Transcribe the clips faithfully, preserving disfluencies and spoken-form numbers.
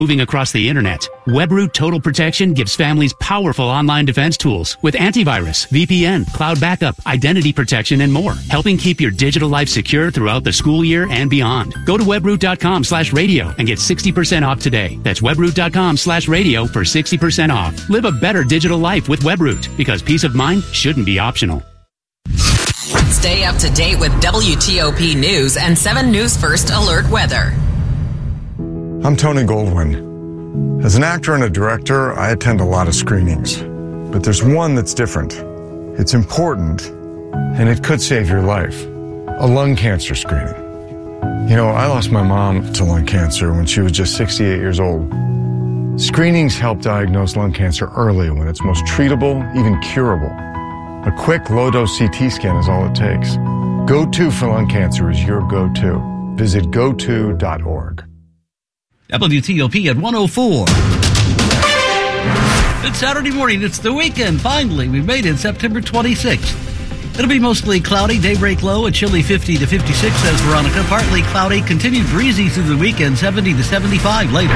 moving across the internet. WebRoot Total Protection gives families powerful online defense tools with antivirus, V P N, cloud backup, identity protection, and more, helping keep your digital life secure throughout the school year and beyond. Go to webroot.com slash radio and get sixty percent off today. That's webroot.com slash radio for sixty percent off. Live a better digital life with WebRoot, because peace of mind shouldn't be optional. Stay up to date with W T O P News and seven News First Alert Weather. I'm Tony Goldwyn. As an actor and a director, I attend a lot of screenings. But there's one that's different. It's important, and it could save your life. A lung cancer screening. You know, I lost my mom to lung cancer when she was just sixty-eight years old. Screenings help diagnose lung cancer early when it's most treatable, even curable. A quick low-dose C T scan is all it takes. Go To for lung cancer is your go-to. Visit go to dot org. W T O P at one oh four. It's Saturday morning. It's the weekend. Finally, we made it September twenty-sixth. It'll be mostly cloudy. Daybreak low, a chilly fifty to fifty-six, says Veronica. Partly cloudy. Continued breezy through the weekend, seventy to seventy-five later.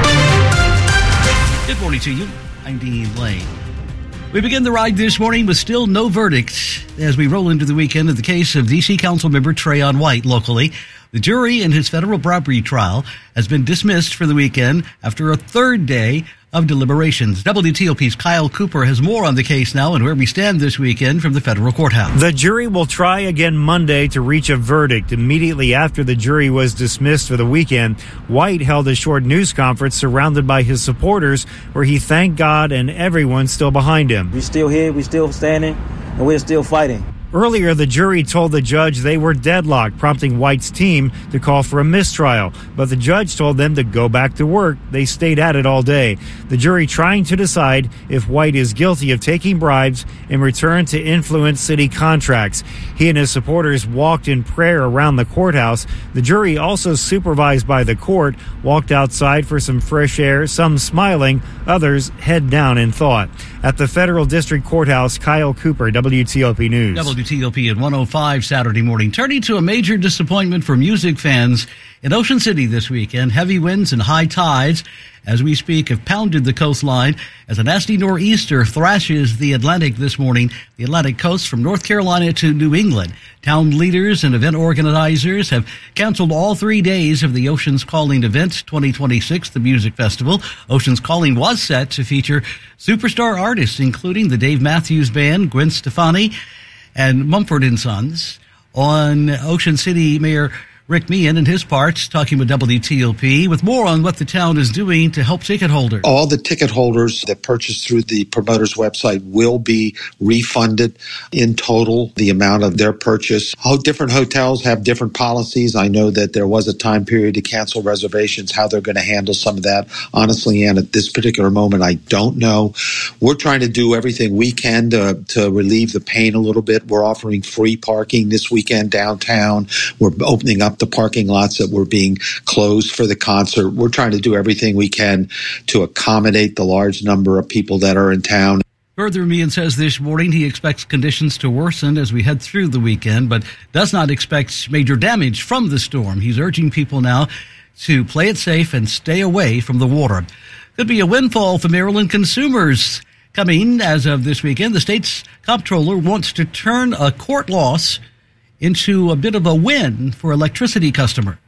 Good morning to you. I'm Dean Lane. We begin the ride this morning with still no verdict as we roll into the weekend in the case of D C Council member Trayon White locally. The jury in his federal robbery trial has been dismissed for the weekend after a third day of deliberations. W T O P's Kyle Cooper has more on the case now and where we stand this weekend from the federal courthouse. The jury will try again Monday to reach a verdict. Immediately after the jury was dismissed for the weekend, White held a short news conference surrounded by his supporters where he thanked God and everyone still behind him. We're still here, we're still standing, and we're still fighting. Earlier, the jury told the judge they were deadlocked, prompting White's team to call for a mistrial. But the judge told them to go back to work. They stayed at it all day. The jury trying to decide if White is guilty of taking bribes in return to influence city contracts. He and his supporters walked in prayer around the courthouse. The jury, also supervised by the court, walked outside for some fresh air, some smiling, others head down in thought. At the federal district courthouse, Kyle Cooper, W T O P News. W T O P at one oh five Saturday morning. Turning to a major disappointment for music fans in Ocean City this weekend. Heavy winds and high tides, as we speak, have pounded the coastline as a nasty nor'easter thrashes the Atlantic this morning, the Atlantic coast from North Carolina to New England. Town leaders and event organizers have canceled all three days of the Oceans Calling event twenty twenty-six, the music festival. Oceans Calling was set to feature superstar artists, including the Dave Matthews Band, Gwen Stefani, and Mumford and Sons. On Ocean City, Mayor Rick Meehan and his parts talking with W T O P with more on what the town is doing to help ticket holders. All the ticket holders that purchase through the promoter's website will be refunded in total the amount of their purchase. How different hotels have different policies. I know that there was a time period to cancel reservations, how they're going to handle some of that. Honestly, and at this particular moment, I don't know. We're trying to do everything we can to, to relieve the pain a little bit. We're offering free parking this weekend downtown. We're opening up the parking lots that were being closed for the concert. We're trying to do everything we can to accommodate the large number of people that are in town. Further, Meehan says this morning he expects conditions to worsen as we head through the weekend, but does not expect major damage from the storm. He's urging people now to play it safe and stay away from the water. Could be a windfall for Maryland consumers. Coming as of this weekend, the state's comptroller wants to turn a court loss into a bit of a win for electricity customers.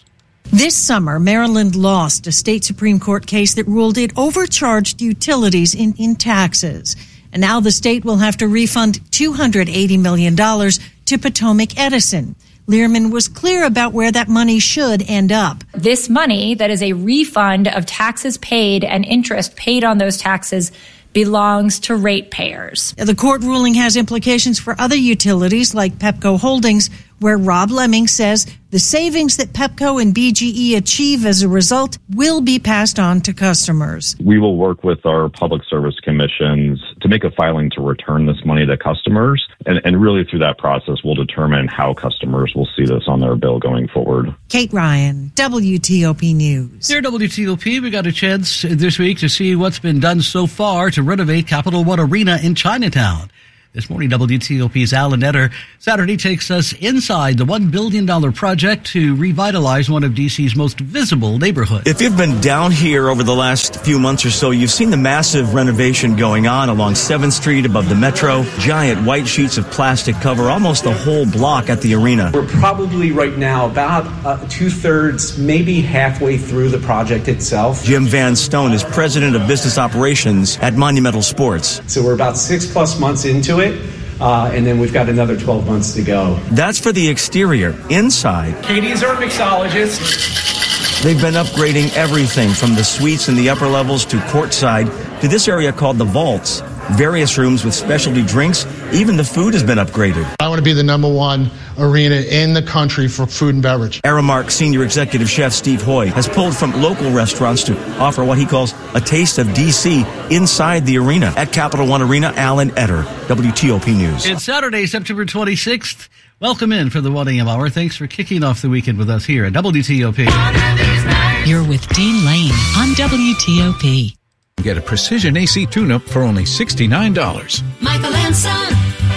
This summer, Maryland lost a state Supreme Court case that ruled it overcharged utilities in, in taxes. And now the state will have to refund two hundred eighty million dollars to Potomac Edison. Learman was clear about where that money should end up. This money, that is a refund of taxes paid and interest paid on those taxes, belongs to ratepayers. The court ruling has implications for other utilities like Pepco Holdings, where Rob Lemming says the savings that Pepco and B G E achieve as a result will be passed on to customers. We will work with our public service commissions to make a filing to return this money to customers. And, and really through that process, we'll determine how customers will see this on their bill going forward. Kate Ryan, W T O P News. Here at W T O P, we got a chance this week to see what's been done so far to renovate Capital One Arena in Chinatown. This morning, W T O P's Alan Etter. Saturday takes us inside the one billion dollars project to revitalize one of D C's most visible neighborhoods. If you've been down here over the last few months or so, you've seen the massive renovation going on along seventh street above the Metro. Giant white sheets of plastic cover almost the whole block at the arena. We're probably right now about uh, two-thirds, maybe halfway through the project itself. Jim Van Stone is president of business operations at Monumental Sports. So we're about six plus months into it. Uh, and then we've got another twelve months to go. That's for the exterior. Inside, Katie's our mixologist. They've been upgrading everything from the suites in the upper levels to courtside to this area called the Vaults. Various rooms with specialty drinks. Even the food has been upgraded. I want to be the number one arena in the country for food and beverage. Aramark senior executive chef Steve Hoy has pulled from local restaurants to offer what he calls a taste of D C inside the arena. At Capital One Arena, Alan Etter, W T O P News. It's Saturday, September twenty-sixth. Welcome in for the one a.m. hour. Thanks for kicking off the weekend with us here at W T O P. You're with Dean Lane on W T O P. Get a precision A C tune-up for only sixty-nine dollars. Michael and Son.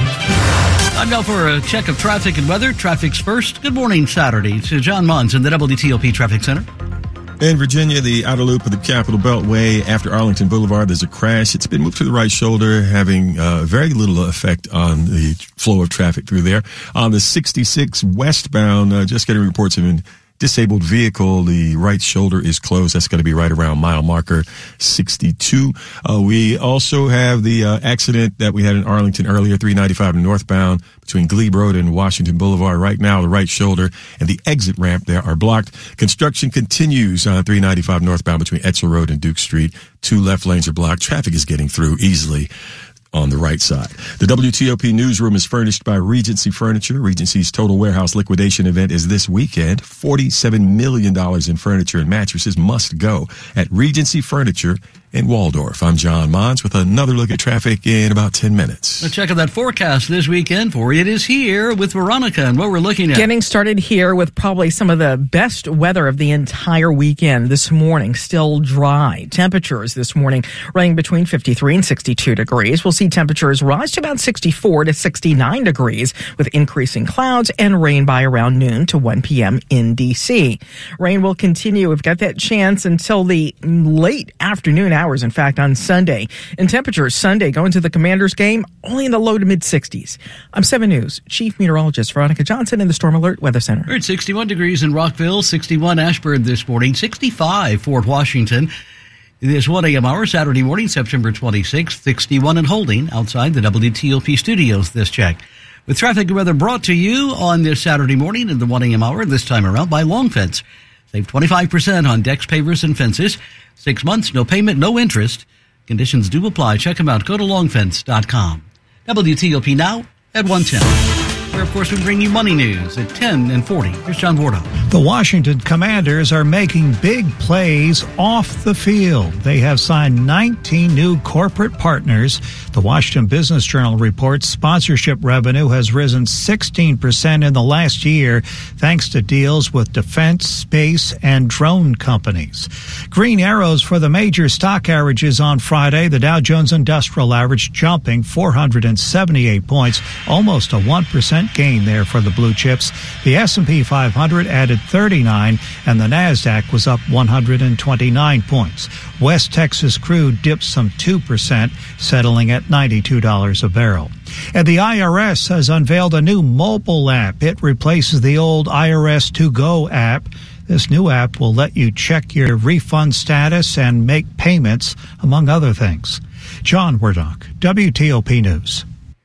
Time now for a check of traffic and weather. Traffic's first. Good morning, Saturday, to John Mons in the W T O P Traffic Center. In Virginia, the outer loop of the Capitol Beltway after Arlington Boulevard, there's a crash. It's been moved to the right shoulder, having uh, very little effect on the flow of traffic through there. On the sixty-six westbound, uh, just getting reports of an disabled vehicle. The right shoulder is closed. That's going to be right around mile marker sixty-two. Uh, we also have the uh, accident that we had in Arlington earlier, three ninety-five northbound between Glebe Road and Washington Boulevard. Right now, the right shoulder and the exit ramp there are blocked. Construction continues on three ninety-five northbound between Etzel Road and Duke Street. Two left lanes are blocked. Traffic is getting through easily on the right side. The W T O P newsroom is furnished by Regency Furniture. Regency's Total Warehouse Liquidation event is this weekend. forty-seven million dollars in furniture and mattresses must go at Regency Furniture in Waldorf. I'm John Mons with another look at traffic in about ten minutes. Let's check out that forecast this weekend for It Is Here with Veronica and what we're looking at. Getting started here with probably some of the best weather of the entire weekend this morning. Still dry. Temperatures this morning running between fifty-three and sixty-two degrees. We'll see temperatures rise to about sixty-four to sixty-nine degrees with increasing clouds and rain by around noon to one p.m. in D C. Rain will continue. We've got that chance until the late afternoon hours, in fact, on Sunday. And temperatures Sunday going to the Commanders game only in the low to mid sixties. I'm seven News Chief Meteorologist Veronica Johnson in the Storm Alert Weather Center. We're at sixty-one degrees in Rockville, sixty-one Ashburn this morning, sixty-five Fort Washington. This one a.m. hour, Saturday morning, September twenty-sixth, sixty-one and holding outside the W T O P studios this check. With traffic and weather brought to you on this Saturday morning in the one a.m. hour, this time around by Long Fence. Save twenty-five percent on decks, pavers, and fences. Six months, no payment, no interest. Conditions do apply. Check them out. Go to long fence dot com. W T O P now at one ten. Where, of course, we bring you money news at ten and forty. Here's John Bordeaux. The Washington Commanders are making big plays off the field. They have signed nineteen new corporate partners. The Washington Business Journal reports sponsorship revenue has risen sixteen percent in the last year thanks to deals with defense, space, and drone companies. Green arrows for the major stock averages on Friday. The Dow Jones Industrial Average jumping four hundred seventy-eight points, almost a one percent gain there for the blue chips. The S and P five hundred added thirty-nine, and the NASDAQ was up one hundred twenty-nine points. West Texas crude dipped some two percent, settling at ninety-two dollars a barrel. And the I R S has unveiled a new mobile app. It replaces the old I R S To Go app. This new app will let you check your refund status and make payments, among other things. John Wardock, W T O P News.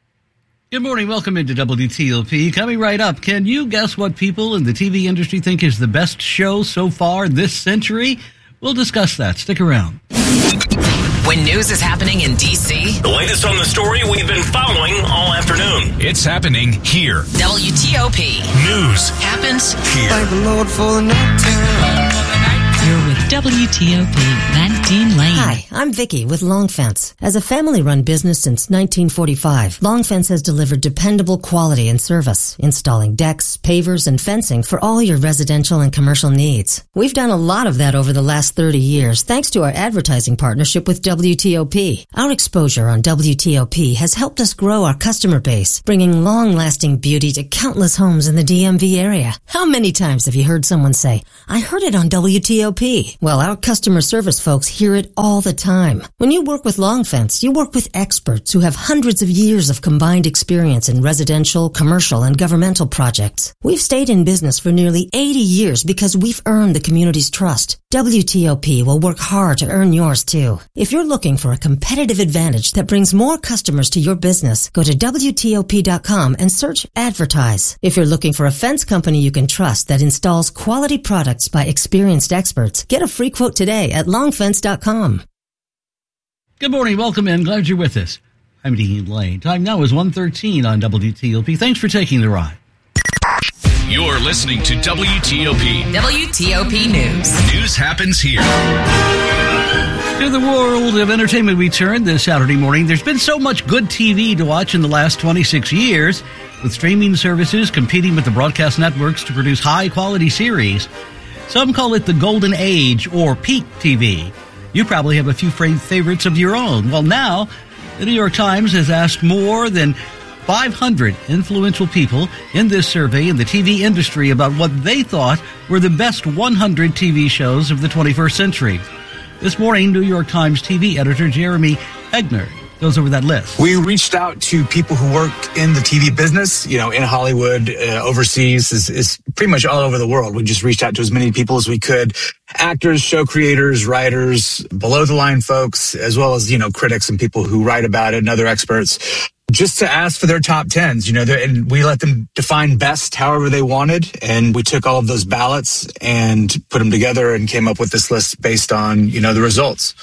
Good morning. Welcome into W T O P. Coming right up, can you guess what people in the T V industry think is the best show so far this century? We'll discuss that. Stick around. When news is happening in D C, the latest on the story we've been following all afternoon. It's happening here. W T O P News happens here. Thank the Lord for the night time. You're with W T O P. That's Dean Lane. Hi, I'm Vicky with Long Fence. As a family-run business since nineteen forty-five, Long Fence has delivered dependable quality and service, installing decks, pavers, and fencing for all your residential and commercial needs. We've done a lot of that over the last thirty years thanks to our advertising partnership with W T O P. Our exposure on W T O P has helped us grow our customer base, bringing long-lasting beauty to countless homes in the D M V area. How many times have you heard someone say, I heard it on W T O P? Well, our customer service folks hear it all the time. When you work with Long Fence, you work with experts who have hundreds of years of combined experience in residential, commercial, and governmental projects. We've stayed in business for nearly eighty years because we've earned the community's trust. W T O P will work hard to earn yours too. If you're looking for a competitive advantage that brings more customers to your business, go to W T O P dot com and search Advertise. If you're looking for a fence company you can trust that installs quality products by experienced experts, get a free quote today at long fence dot com. Good morning. Welcome in. Glad you're with us. I'm Dean Lane. Time now is one thirteen on W T O P. Thanks for taking the ride. You're listening to W T O P. W T O P News. News happens here. To the world of entertainment we turn this Saturday morning. There's been so much good T V to watch in the last twenty-six years, with streaming services competing with the broadcast networks to produce high-quality series. Some call it the golden age or peak T V. You probably have a few favorites of your own. Well, now, the New York Times has asked more than five hundred influential people in this survey in the T V industry about what they thought were the best one hundred T V shows of the twenty-first century. This morning, New York Times T V editor Jeremy Egner goes over that list. We reached out to people who work in the T V business, you know, in Hollywood, uh, overseas, is, is pretty much all over the world. We just reached out to as many people as we could. Actors, show creators, writers, below the line folks, as well as, you know, critics and people who write about it and other experts, just to ask for their top tens, you know, and we let them define best however they wanted. And we took all of those ballots and put them together and came up with this list based on, you know, the results.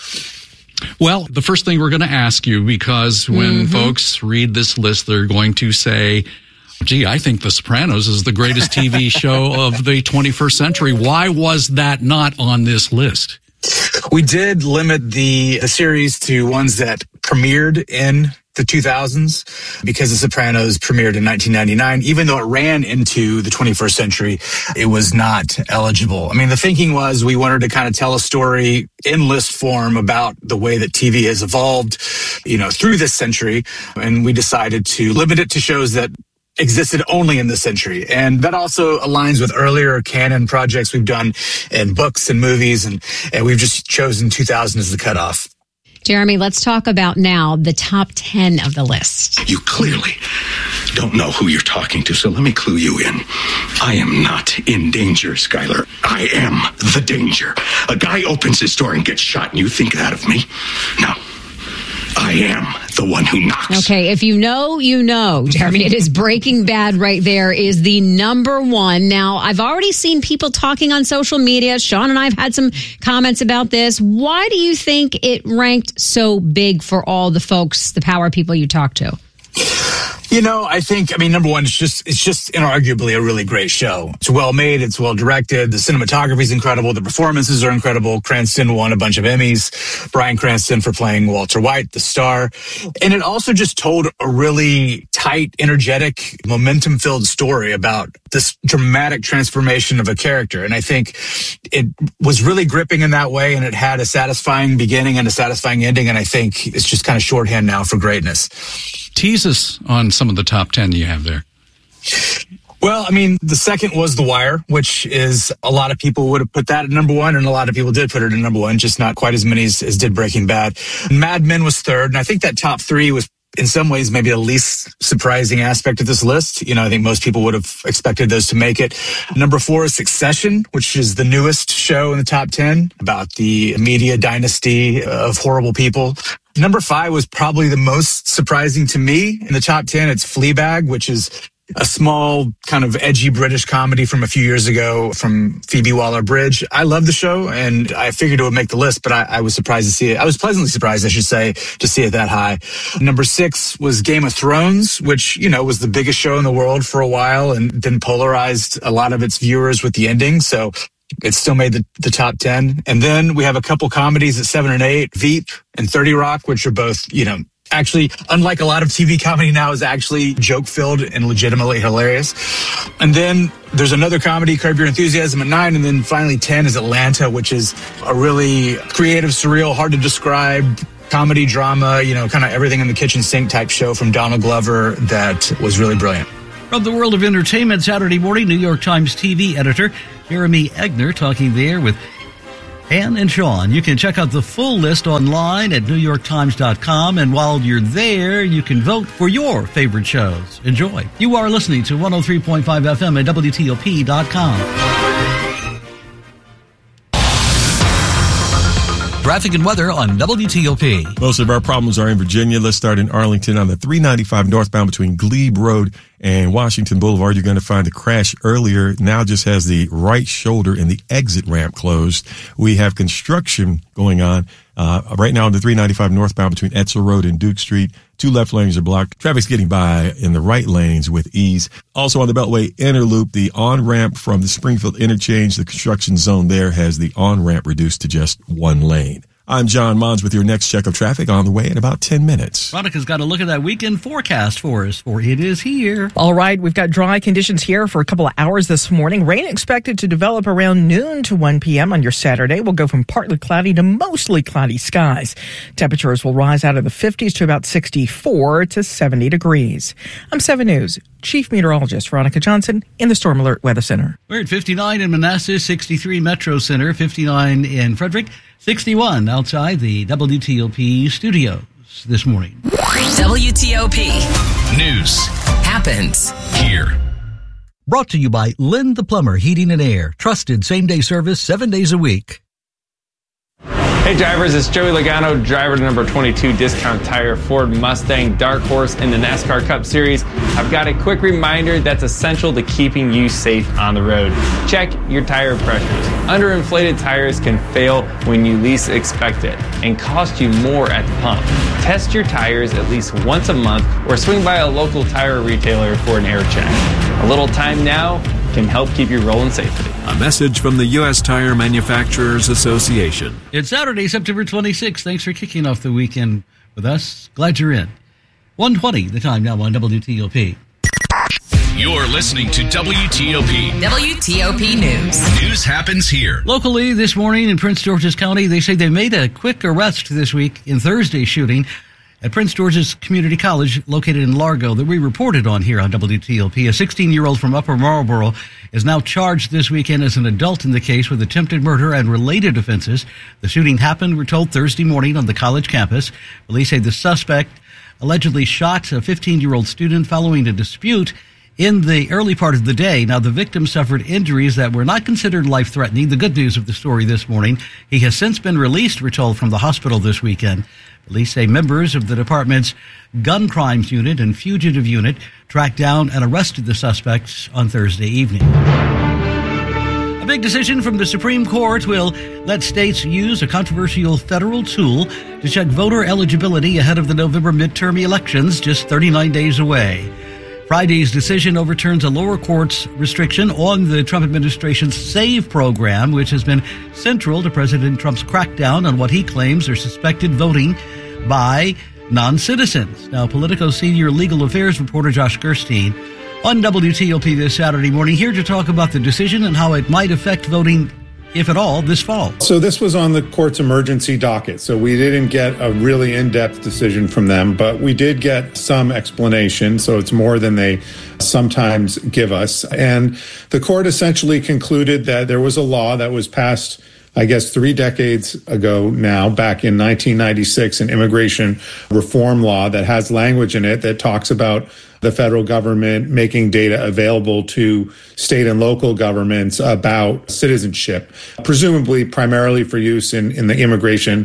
Well, the first thing we're going to ask you, because when mm-hmm. folks read this list, they're going to say, gee, I think The Sopranos is the greatest T V show of the twenty-first century. Why was that not on this list? We did limit the, the series to ones that premiered in the two thousands because The Sopranos premiered in nineteen ninety-nine. Even though it ran into the twenty-first century, it was not eligible. I mean, the thinking was we wanted to kind of tell a story in list form about the way that T V has evolved, you know, through this century. And we decided to limit it to shows that existed only in this century. And that also aligns with earlier canon projects we've done in books and movies. And, and we've just chosen two thousand as the cutoff. Jeremy, let's talk about now the top ten of the list. You clearly don't know who you're talking to, so let me clue you in. I am not in danger, Skylar. I am the danger. A guy opens his door and gets shot, and you think that of me? No. I am the one who knocks. Okay, if you know, you know, Jeremy. It is Breaking Bad right there is the number one. Now, I've already seen people talking on social media. Sean and I have had some comments about this. Why do you think it ranked so big for all the folks, the power people you talk to? You know, I think, I mean, number one, it's just, it's just inarguably a really great show. It's well made. It's well directed. The cinematography is incredible. The performances are incredible. Cranston won a bunch of Emmys. Bryan Cranston for playing Walter White, the star. And it also just told a really tight, energetic, momentum-filled story about this dramatic transformation of a character. And I think it was really gripping in that way, and it had a satisfying beginning and a satisfying ending. And I think it's just kind of shorthand now for greatness. Tease us on some of the top ten you have there. Well, I mean, the second was The Wire, which is a lot of people would have put that at number one, and a lot of people did put it at number one, just not quite as many as, as did Breaking Bad. Mad Men was third, and I think that top three was in some ways maybe the least surprising aspect of this list. You know, I think most people would have expected those to make it. Number four is Succession, which is the newest show in the top ten about the media dynasty of horrible people. Number five was probably the most surprising to me in the top ten. It's Fleabag, which is a small kind of edgy British comedy from a few years ago from Phoebe Waller-Bridge. I love the show, and I figured it would make the list, but I, I was surprised to see it. I was pleasantly surprised, I should say, to see it that high. Number six was Game of Thrones, which, you know, was the biggest show in the world for a while and then polarized a lot of its viewers with the ending. So It still made the, the top ten. And then we have a couple comedies at seven and eight, Veep and thirty Rock, which are both, you know, actually, unlike a lot of T V comedy now, is actually joke-filled and legitimately hilarious. And then there's another comedy, Curb Your Enthusiasm, at nine. And then finally ten is Atlanta, which is a really creative, surreal, hard to describe comedy, drama, you know, kind of everything in the kitchen sink type show from Donald Glover that was really brilliant. From the world of entertainment, Saturday morning, New York Times T V editor Jeremy Egner talking there with Ann and Sean. You can check out the full list online at new york times dot com, and while you're there, you can vote for your favorite shows. Enjoy. You are listening to one oh three point five F M at W T O P dot com. Traffic and weather on W T O P. Most of our problems are in Virginia. Let's start in Arlington on the three ninety-five northbound between Glebe Road and Washington Boulevard. You're going to find the crash earlier now just has the right shoulder and the exit ramp closed. We have construction going on uh, right now on the three ninety-five northbound between Etzel Road and Duke Street. Two left lanes are blocked. Traffic's getting by in the right lanes with ease. Also on the Beltway Inner Loop, the on-ramp from the Springfield interchange, the construction zone there has the on-ramp reduced to just one lane. I'm John Mons with your next check of traffic on the way in about ten minutes. Veronica's got a look at that weekend forecast for us, for it is here. All right, we've got dry conditions here for a couple of hours this morning. Rain expected to develop around noon to one p.m. on your Saturday. We'll go from partly cloudy to mostly cloudy skies. Temperatures will rise out of the fifties to about sixty-four to seventy degrees. I'm seven News Chief Meteorologist Veronica Johnson in the Storm Alert Weather Center. We're at fifty-nine in Manassas, sixty-three Metro Center, fifty-nine in Frederick, sixty-one outside the W T O P studios this morning. W T O P News happens here. Brought to you by Lynn the Plumber Heating and Air. Trusted same-day service seven days a week. Hey drivers, it's Joey Logano, driver to number twenty-two Discount Tire Ford Mustang Dark Horse in the NASCAR Cup Series. I've got a quick reminder that's essential to keeping you safe on the road. Check your tire pressures. Underinflated tires can fail when you least expect it and cost you more at the pump. Test your tires at least once a month or swing by a local tire retailer for an air check. A little time now can help keep you rolling safely. A message from the U S Tire Manufacturers Association. It's Saturday, September twenty-sixth. Thanks for kicking off the weekend with us. Glad you're in. one twenty, the time now on W T O P. You're listening to W T O P. W T O P News. News happens here. Locally this morning in Prince George's County, they say they made a quick arrest this week in Thursday's shooting at Prince George's Community College located in Largo that we reported on here on W T O P. A sixteen-year-old from Upper Marlboro is now charged this weekend as an adult in the case with attempted murder and related offenses. The shooting happened, we're told, Thursday morning on the college campus. Police say the suspect allegedly shot a fifteen-year-old student following a dispute in the early part of the day. Now, the victim suffered injuries that were not considered life-threatening. The good news of the story this morning, he has since been released, we're told, from the hospital this weekend. Police say members of the department's gun crimes unit and fugitive unit tracked down and arrested the suspects on Thursday evening. A big decision from the Supreme Court will let states use a controversial federal tool to check voter eligibility ahead of the November midterm elections, just thirty-nine days away. Friday's decision overturns a lower court's restriction on the Trump administration's SAVE program, which has been central to President Trump's crackdown on what he claims are suspected voting by non-citizens. Now, Politico senior legal affairs reporter Josh Gerstein on W T O P this Saturday morning, here to talk about the decision and how it might affect voting, if at all, this fall. So this was on the court's emergency docket. So we didn't get a really in-depth decision from them, but we did get some explanation. So it's more than they sometimes give us. And the court essentially concluded that there was a law that was passed, I guess, three decades ago now, back in nineteen ninety-six, an immigration reform law that has language in it that talks about the federal government making data available to state and local governments about citizenship, presumably primarily for use in, in the immigration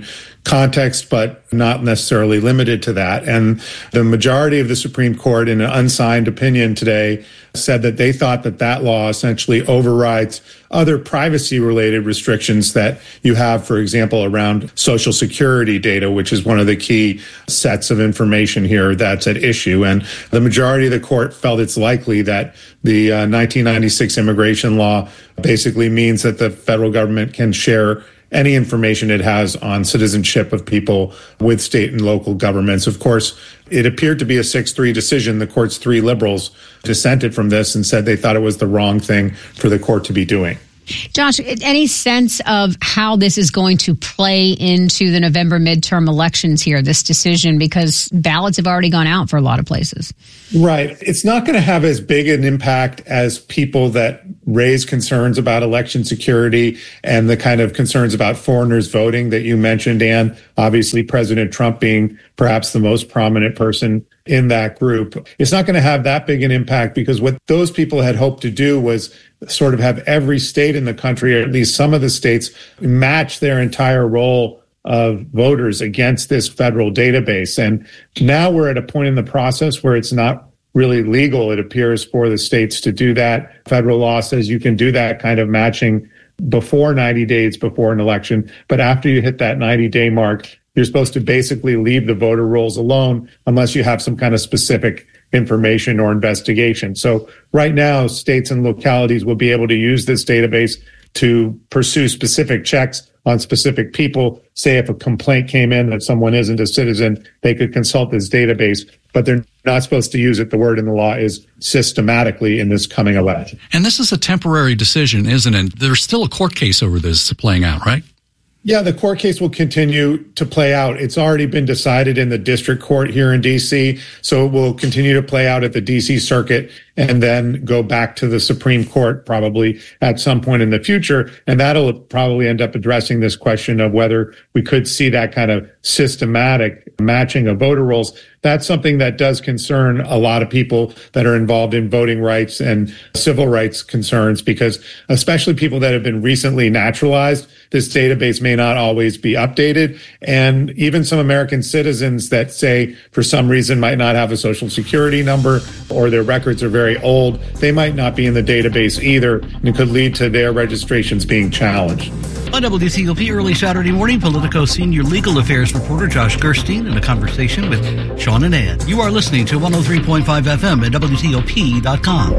context, but not necessarily limited to that. And the majority of the Supreme Court, in an unsigned opinion today, said that they thought that that law essentially overrides other privacy-related restrictions that you have, for example, around Social Security data, which is one of the key sets of information here that's at issue. And the majority of the court felt it's likely that the uh, nineteen ninety-six immigration law basically means that the federal government can share any information it has on citizenship of people with state and local governments. Of course, it appeared to be a six three decision. The court's three liberals dissented from this and said they thought it was the wrong thing for the court to be doing. Josh, any sense of how this is going to play into the November midterm elections here, this decision, because ballots have already gone out for a lot of places? Right. It's not going to have as big an impact as people that raise concerns about election security and the kind of concerns about foreigners voting that you mentioned, Ann. Obviously, President Trump being perhaps the most prominent person in that group. It's not going to have that big an impact because what those people had hoped to do was sort of have every state in the country, or at least some of the states, match their entire roll of voters against this federal database. And now we're at a point in the process where it's not really legal, it appears, for the states to do that. Federal law says you can do that kind of matching before ninety days before an election. But after you hit that ninety-day mark, you're supposed to basically leave the voter rolls alone unless you have some kind of specific information or investigation. So right now, states and localities will be able to use this database to pursue specific checks on specific people. Say if a complaint came in that someone isn't a citizen, they could consult this database, but they're not supposed to use it. The word in the law is systematically in this coming election. And this is a temporary decision, isn't it? There's still a court case over this playing out, right? Yeah, the court case will continue to play out. It's already been decided in the district court here in D C, so it will continue to play out at the D C circuit and then go back to the Supreme Court probably at some point in the future. And that'll probably end up addressing this question of whether we could see that kind of systematic matching of voter rolls. That's something that does concern a lot of people that are involved in voting rights and civil rights concerns, because especially people that have been recently naturalized, this database may not always be updated. And even some American citizens that say for some reason might not have a social security number or their records are very old, they might not be in the database either, and it could lead to their registrations being challenged. On W T O P early Saturday morning, Politico senior legal affairs reporter Josh Gerstein in a conversation with Sean and Ann. You are listening to one oh three point five F M at W T O P dot com.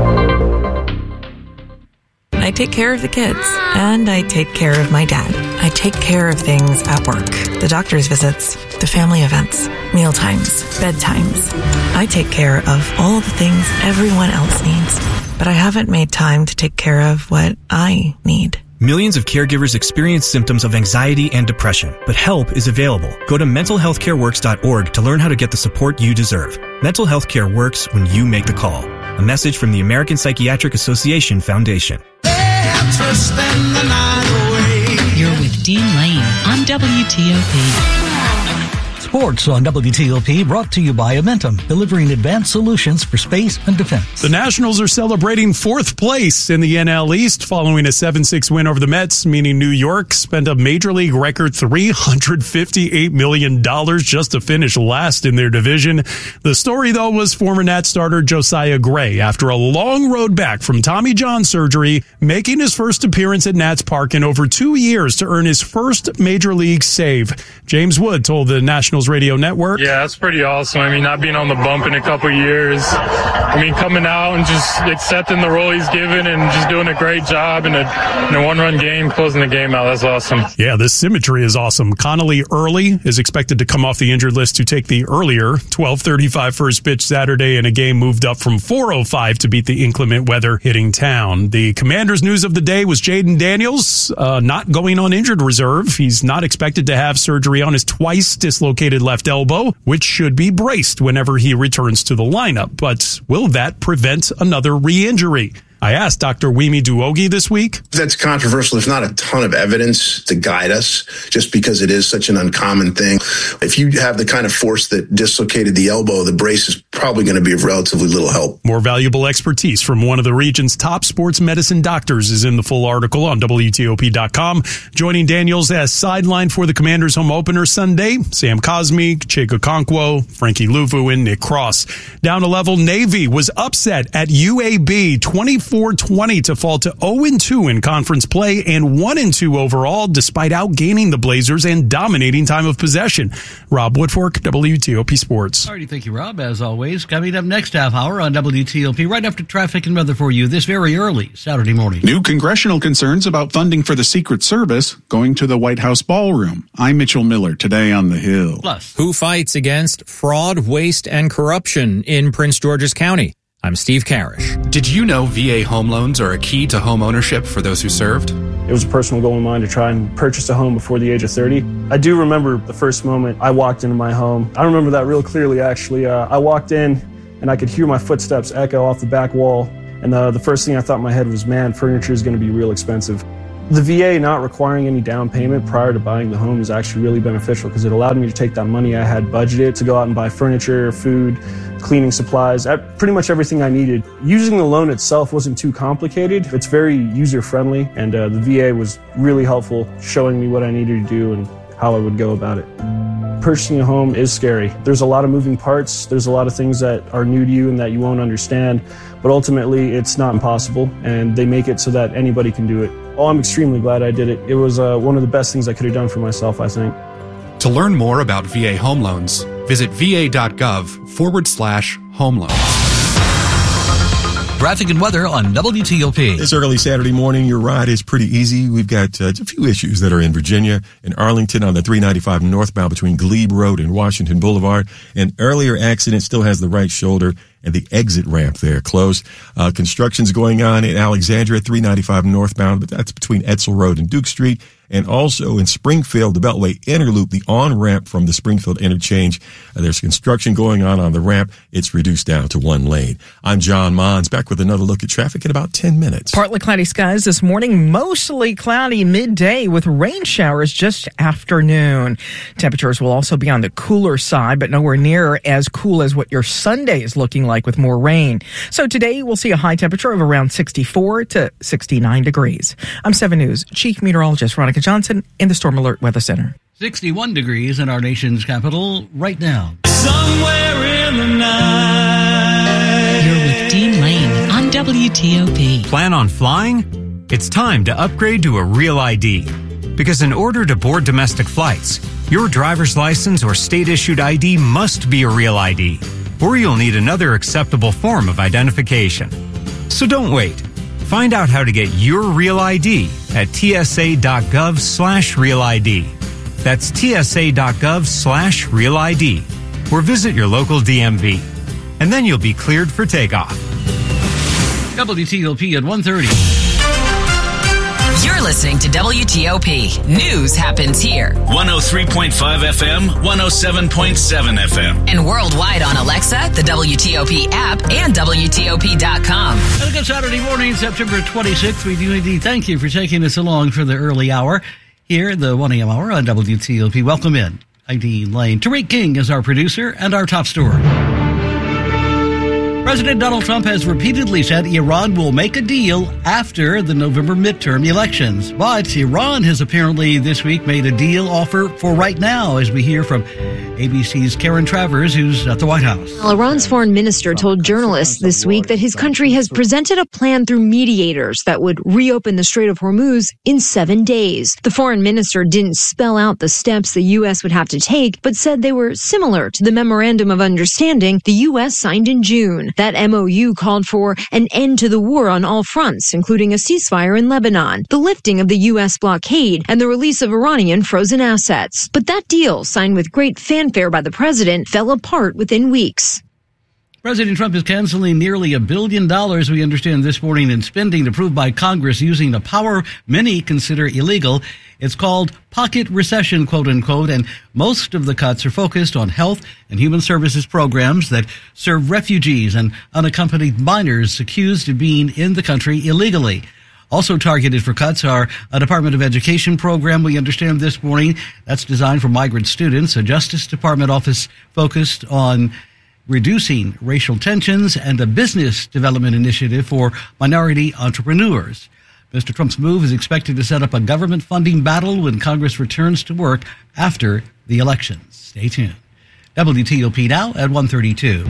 I take care of the kids, and I take care of my dad. I take care of things at work. The doctor's visits, the family events, mealtimes, bedtimes. I take care of all the things everyone else needs, but I haven't made time to take care of what I need. Millions of caregivers experience symptoms of anxiety and depression, but help is available. Go to mental health care works dot org to learn how to get the support you deserve. Mental health care works when you make the call. A message from the American Psychiatric Association Foundation. You're with Dean Lane on W T O P. Sports on W T O P, brought to you by Amentum, delivering advanced solutions for space and defense. The Nationals are celebrating fourth place in the N L East following a seven six win over the Mets, meaning New York spent a Major League record three hundred fifty-eight million dollars just to finish last in their division. The story, though, was former Nats starter Josiah Gray, after a long road back from Tommy John surgery, making his first appearance at Nats Park in over two years to earn his first Major League save. James Wood told the Nationals Radio Network. Yeah, it's pretty awesome. I mean, not being on the bump in a couple years. I mean, coming out and just accepting the role he's given and just doing a great job in a, in a one-run game, closing the game out. That's awesome. Yeah, this symmetry is awesome. Connolly Early is expected to come off the injured list to take the earlier twelve thirty-five first pitch Saturday in a game moved up from four oh five to beat the inclement weather hitting town. The Commanders' news of the day was Jaden Daniels uh, not going on injured reserve. He's not expected to have surgery on his twice dislocated left elbow, which should be braced whenever he returns to the lineup. But will that prevent another re-injury? I asked Doctor Wimi Duogi this week. That's controversial. There's not a ton of evidence to guide us just because it is such an uncommon thing. If you have the kind of force that dislocated the elbow, the brace is probably going to be of relatively little help. More valuable expertise from one of the region's top sports medicine doctors is in the full article on W T O P dot com. Joining Daniels as sideline for the Commanders home opener Sunday, Sam Cosmi, Chika Okonkwo, Frankie Luvu, and Nick Cross. Down a level, Navy was upset at U A B twenty-four twenty to fall to oh and two in conference play and one and two overall despite outgaining the Blazers and dominating time of possession. Rob Woodfork, W T O P Sports. All righty, thank you, Rob, as always. Coming up next half hour on W T O P, right after traffic and weather for you this very early Saturday morning. New congressional concerns about funding for the Secret Service going to the White House ballroom. I'm Mitchell Miller, today on The Hill. Plus, who fights against fraud, waste, and corruption in Prince George's County? I'm Steve Karish. Did you know V A home loans are a key to home ownership for those who served? It was a personal goal of mine to try and purchase a home before the age of thirty. I do remember the first moment I walked into my home. I remember that real clearly, actually. Uh, I walked in and I could hear my footsteps echo off the back wall. And uh, the first thing I thought in my head was, man, furniture is going to be real expensive. The V A not requiring any down payment prior to buying the home is actually really beneficial because it allowed me to take that money I had budgeted to go out and buy furniture, food, cleaning supplies, pretty much everything I needed. Using the loan itself wasn't too complicated. It's very user-friendly, and uh, the V A was really helpful, showing me what I needed to do and how I would go about it. Purchasing a home is scary. There's a lot of moving parts. There's a lot of things that are new to you and that you won't understand, but ultimately it's not impossible, and they make it so that anybody can do it. Oh, I'm extremely glad I did it. It was uh, one of the best things I could have done for myself, I think. To learn more about V A home loans, visit va.gov forward slash home loans. Traffic and weather on W T O P. This early Saturday morning, your ride is pretty easy. We've got uh, a few issues that are in Virginia and Arlington on the three ninety-five northbound between Glebe Road and Washington Boulevard. An earlier accident still has the right shoulder and the exit ramp there closed. Uh, construction's going on in Alexandria, three ninety-five northbound, but that's between Etzel Road and Duke Street. And also in Springfield, the Beltway Inner Loop, the on-ramp from the Springfield interchange. Uh, there's construction going on on the ramp. It's reduced down to one lane. I'm John Mons, back with another look at traffic in about ten minutes. Partly cloudy skies this morning, mostly cloudy midday with rain showers just afternoon. Temperatures will also be on the cooler side, but nowhere near as cool as what your Sunday is looking like with more rain. So today we'll see a high temperature of around sixty-four to sixty-nine degrees. I'm seven News Chief Meteorologist Veronica Johnson in the Storm Alert Weather Center. sixty-one degrees in our nation's capital right now. Somewhere in the night. You're with Dean Lane on W T O P. Plan on flying? It's time to upgrade to a Real I D. Because in order to board domestic flights, your driver's license or state-issued I D must be a Real I D, or you'll need another acceptable form of identification. So don't wait. Find out how to get your Real I D at tsa.gov slash Real ID. That's tsa.gov slash Real ID. Or visit your local D M V. And then you'll be cleared for takeoff. W T O P at one thirty. You're listening to W T O P. News happens here. one oh three point five F M, one oh seven point seven F M. And worldwide on Alexa, the W T O P app, and W T O P dot com. And a good Saturday morning, September twenty-sixth. We do indeed thank you for taking us along for the early hour here, the one a.m. hour on W T O P. Welcome in. I'm Dean Lane. Tariq King is our producer and our top story. President Donald Trump has repeatedly said Iran will make a deal after the November midterm elections. But Iran has apparently this week made a deal offer for right now, as we hear from A B C's Karen Travers, who's at the White House. Well, Iran's foreign minister told journalists this week that his country has presented a plan through mediators that would reopen the Strait of Hormuz in seven days. The foreign minister didn't spell out the steps the U S would have to take, but said they were similar to the Memorandum of Understanding the U S signed in June. That M O U called for an end to the war on all fronts, including a ceasefire in Lebanon, the lifting of the U S blockade, and the release of Iranian frozen assets. But that deal, signed with great fanfare by the president, fell apart within weeks. President Trump is canceling nearly a billion dollars, we understand this morning, in spending approved by Congress using a power many consider illegal. It's called pocket recession, quote unquote, and most of the cuts are focused on health and human services programs that serve refugees and unaccompanied minors accused of being in the country illegally. Also targeted for cuts are a Department of Education program, we understand this morning, that's designed for migrant students, a Justice Department office focused on reducing racial tensions, and a business development initiative for minority entrepreneurs. Mister Trump's move is expected to set up a government funding battle when Congress returns to work after the elections. Stay tuned. W T O P now at one thirty-two.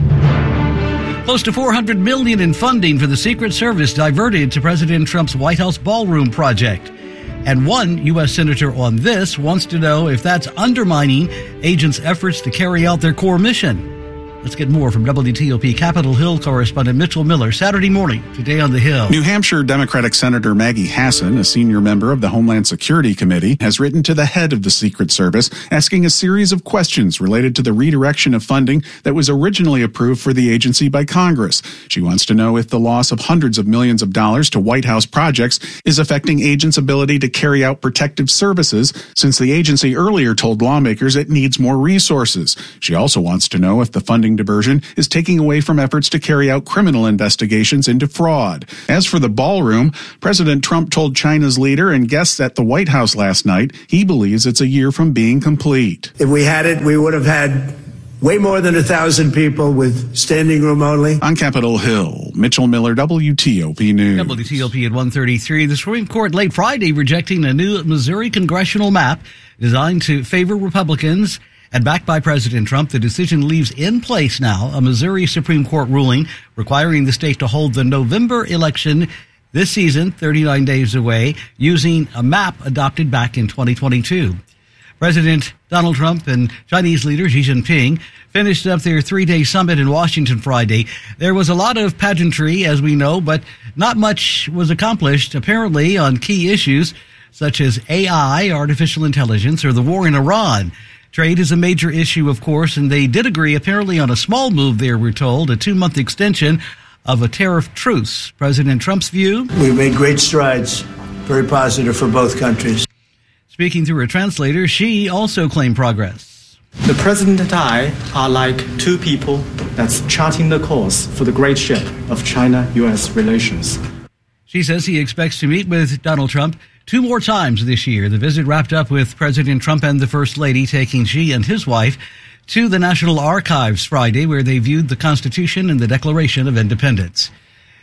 Close to four hundred million dollars in funding for the Secret Service diverted to President Trump's White House ballroom project. And one U S senator on this wants to know if that's undermining agents' efforts to carry out their core mission. Let's get more from W T O P Capitol Hill correspondent Mitchell Miller, Saturday morning, today on the Hill. New Hampshire Democratic Senator Maggie Hassan, a senior member of the Homeland Security Committee, has written to the head of the Secret Service asking a series of questions related to the redirection of funding that was originally approved for the agency by Congress. She wants to know if the loss of hundreds of millions of dollars to White House projects is affecting agents' ability to carry out protective services, since the agency earlier told lawmakers it needs more resources. She also wants to know if the funding diversion is taking away from efforts to carry out criminal investigations into fraud. As for the ballroom, President Trump told China's leader and guests at the White House last night he believes it's a year from being complete. If we had it, we would have had way more than a thousand people with standing room only. On Capitol Hill, Mitchell Miller, W T O P News. W T O P at one thirty-three. The Supreme Court late Friday rejecting a new Missouri congressional map designed to favor Republicans and backed by President Trump. The decision leaves in place now a Missouri Supreme Court ruling requiring the state to hold the November election this season, thirty-nine days away, using a map adopted back in twenty twenty-two. President Donald Trump and Chinese leader Xi Jinping finished up their three-day summit in Washington Friday. There was a lot of pageantry, as we know, but not much was accomplished, apparently, on key issues such as A I, artificial intelligence, or the war in Iran. Trade is a major issue, of course, and they did agree apparently on a small move there, we're told, a two-month extension of a tariff truce. President Trump's view? We've made great strides, very positive for both countries. Speaking through a translator, Xi also claimed progress. The president and I are like two people that's charting the course for the great ship of China-U S relations. Xi says he expects to meet with Donald Trump two more times this year. The visit wrapped up with President Trump and the First Lady taking Xi and his wife to the National Archives Friday, where they viewed the Constitution and the Declaration of Independence.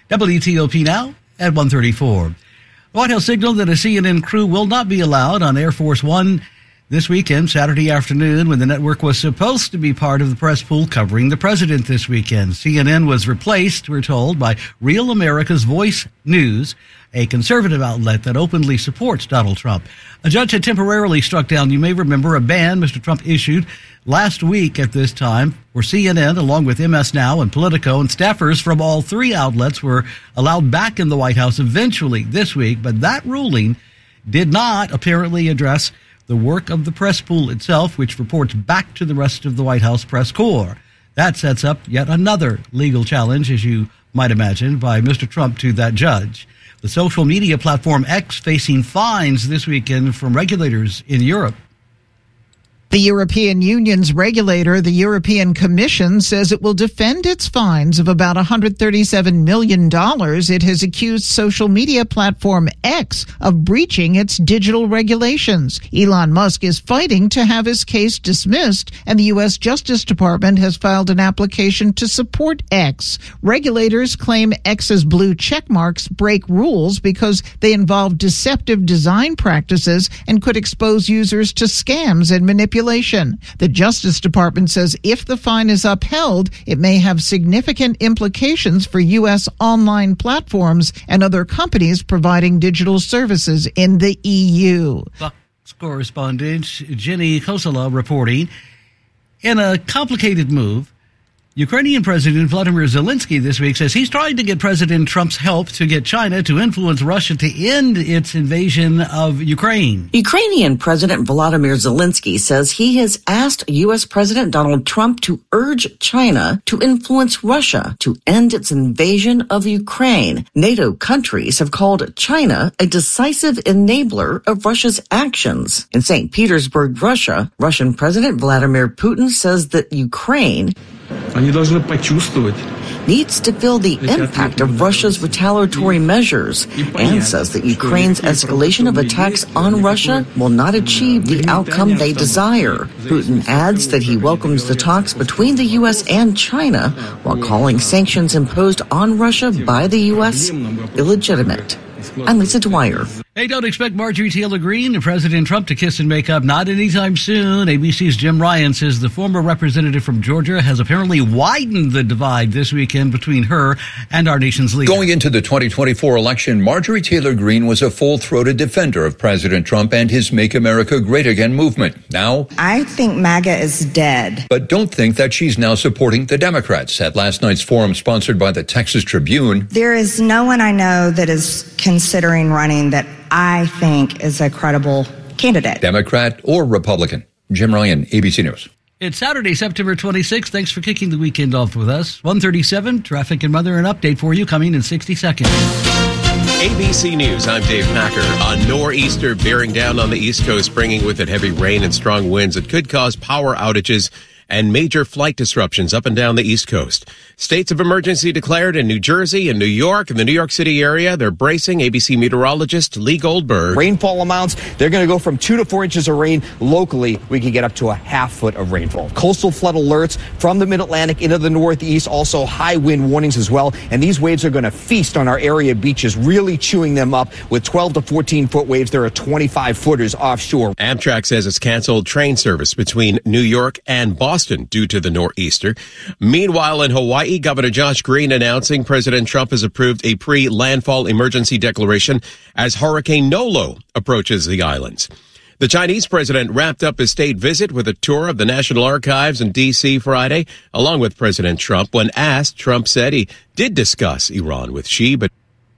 W T O P now at one thirty-four. The White House signaled that a C N N crew will not be allowed on Air Force One this weekend, Saturday afternoon, when the network was supposed to be part of the press pool covering the president this weekend. C N N was replaced, we're told, by Real America's Voice News, a conservative outlet that openly supports Donald Trump. A judge had temporarily struck down, you may remember, a ban Mister Trump issued last week at this time where C N N, along with M S Now and Politico, and staffers from all three outlets were allowed back in the White House eventually this week. But that ruling did not apparently address the work of the press pool itself, which reports back to the rest of the White House press corps. That sets up yet another legal challenge, as you might imagine, by Mister Trump to that judge. The social media platform X facing fines this weekend from regulators in Europe. The European Union's regulator, the European Commission, says it will defend its fines of about one hundred thirty-seven million dollars. It has accused social media platform X of breaching its digital regulations. Elon Musk is fighting to have his case dismissed, and the U S Justice Department has filed an application to support X. Regulators claim X's blue check marks break rules because they involve deceptive design practices and could expose users to scams and manipulation. The Justice Department says if the fine is upheld, it may have significant implications for U S online platforms and other companies providing digital services in the E U. Fox correspondent Jenny Kosala reporting. In a complicated move, Ukrainian President Vladimir Zelensky this week says he's trying to get President Trump's help to get China to influence Russia to end its invasion of Ukraine. Ukrainian President Volodymyr Zelensky says he has asked U S. President Donald Trump to urge China to influence Russia to end its invasion of Ukraine. NATO countries have called China a decisive enabler of Russia's actions. In Saint Petersburg, Russia, Russian President Vladimir Putin says that Ukraine needs to feel the impact of Russia's retaliatory measures and says that Ukraine's escalation of attacks on Russia will not achieve the outcome they desire. Putin adds that he welcomes the talks between the U S and China while calling sanctions imposed on Russia by the U S illegitimate. I'm Lisa Dwyer. Hey, don't expect Marjorie Taylor Greene and President Trump to kiss and make up. Not anytime soon. A B C's Jim Ryan says the former representative from Georgia has apparently widened the divide this weekend between her and our nation's leader. Going into the twenty twenty-four election, Marjorie Taylor Greene was a full-throated defender of President Trump and his Make America Great Again movement. Now, I think MAGA is dead. But don't think that she's now supporting the Democrats. At last night's forum sponsored by the Texas Tribune, there is no one I know that is considering running that I think is a credible candidate. Democrat or Republican. Jim Ryan, A B C News. It's Saturday, September twenty-sixth. Thanks for kicking the weekend off with us. one thirty-seven, traffic and weather, an update for you coming in sixty seconds. A B C News, I'm Dave Packer. A nor'easter bearing down on the East Coast, bringing with it heavy rain and strong winds that could cause power outages and major flight disruptions up and down the East Coast. States of emergency declared in New Jersey and New York and the New York City area. They're bracing. A B C meteorologist Lee Goldberg. Rainfall amounts, they're going to go from two to four inches of rain. Locally, we can get up to a half foot of rainfall. Coastal flood alerts from the mid-Atlantic into the Northeast. Also high wind warnings as well. And these waves are going to feast on our area beaches, really chewing them up with twelve to fourteen foot waves. There are twenty-five footers offshore. Amtrak says it's canceled train service between New York and Boston due to the nor'easter. Meanwhile, in Hawaii, Governor Josh Green announcing President Trump has approved a pre-landfall emergency declaration as Hurricane Nolo approaches the islands. The Chinese president wrapped up his state visit with a tour of the National Archives in D C Friday, along with President Trump. When asked, Trump said he did discuss Iran with Xi, but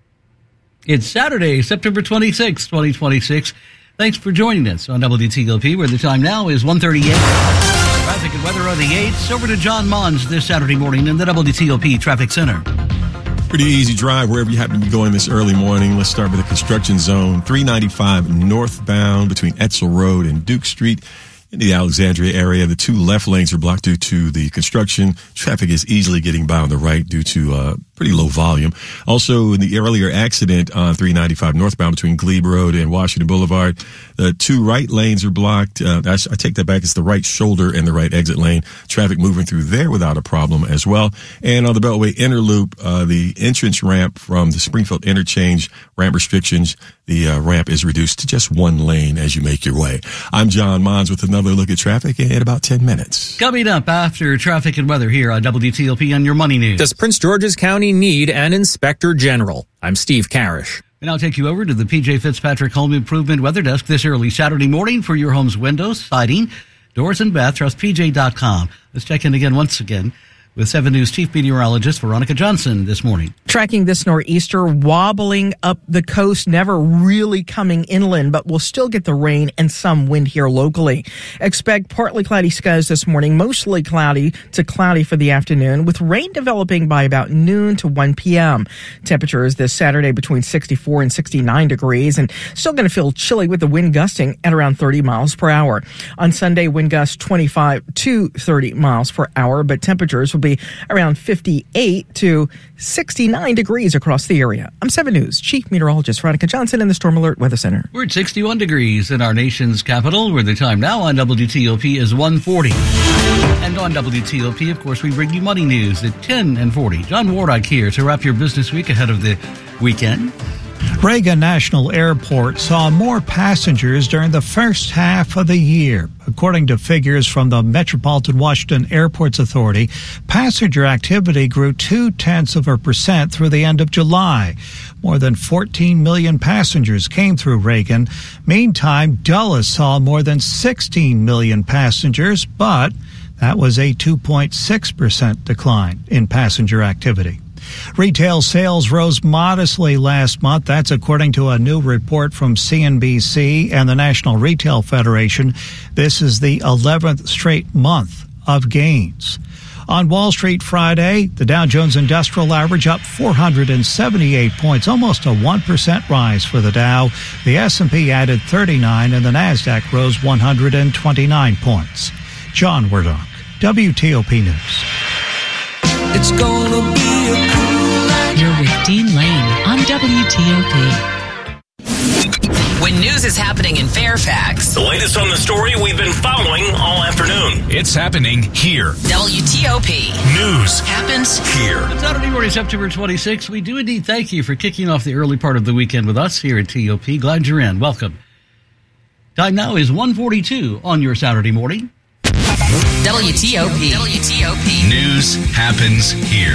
it's Saturday, September twenty-sixth, twenty twenty-six. Thanks for joining us on W T O P, where the time now is one thirty-eight. Traffic and weather on the eights. Over to John Mons this Saturday morning in the W T O P Traffic Center. Pretty easy drive wherever you happen to be going this early morning. Let's start with the construction zone. three ninety-five northbound between Etzel Road and Duke Street. In the Alexandria area, the two left lanes are blocked due to the construction. Traffic is easily getting by on the right due to uh, pretty low volume. Also, in the earlier accident on three ninety-five northbound between Glebe Road and Washington Boulevard, the two right lanes are blocked. Uh, I, I take that back. It's the right shoulder and the right exit lane. Traffic moving through there without a problem as well. And on the Beltway Inner Loop, uh, the entrance ramp from the Springfield Interchange, ramp restrictions, the uh, ramp is reduced to just one lane as you make your way. I'm John Mons with another look at traffic in about ten minutes. Coming up after traffic and weather here on W T O P on your Money News. Does Prince George's County need an inspector general? I'm Steve Karish. And I'll take you over to the P J Fitzpatrick Home Improvement Weather Desk this early Saturday morning for your home's windows, siding, doors, and bath. Trust P J dot com. Let's check in again once again with seven News Chief Meteorologist Veronica Johnson this morning. Tracking this nor'easter wobbling up the coast, never really coming inland, but we'll still get the rain and some wind here locally. Expect partly cloudy skies this morning, mostly cloudy to cloudy for the afternoon, with rain developing by about noon to one p.m. Temperatures this Saturday between sixty-four and sixty-nine degrees, and still going to feel chilly with the wind gusting at around thirty miles per hour. On Sunday, wind gusts twenty-five to thirty miles per hour, but temperatures will be around fifty-eight to sixty-nine degrees across the area. I'm seven News Chief Meteorologist Veronica Johnson in the Storm Alert Weather Center. We're at sixty-one degrees in our nation's capital, where the time now on W T O P is one forty. And on W T O P, of course, we bring you money news at ten and forty. John Wardock here to wrap your business week ahead of the weekend. Reagan National Airport saw more passengers during the first half of the year. According to figures from the Metropolitan Washington Airports Authority, passenger activity grew two-tenths of a percent through the end of July. More than fourteen million passengers came through Reagan. Meantime, Dulles saw more than sixteen million passengers, but That was a two point six percent decline in passenger activity. Retail sales rose modestly last month. That's according to a new report from C N B C and the National Retail Federation. This is the eleventh straight month of gains. On Wall Street Friday, the Dow Jones Industrial Average up four hundred seventy-eight points, almost a one percent rise for the Dow. The S and P added thirty-nine, and the Nasdaq rose one hundred twenty-nine points. John Werdonk, W T O P News. It's gonna be a cool night. You're with Dean Lane on W T O P. When news is happening in Fairfax, The latest on the story we've been following all afternoon. It's happening here. W T O P News happens here. It's Saturday morning, September twenty-sixth. We do indeed thank you for kicking off the early part of the weekend with us here at T O P. Glad you're in. Welcome. Time now is one forty-two on your Saturday morning. W T O P. W T O P News happens here.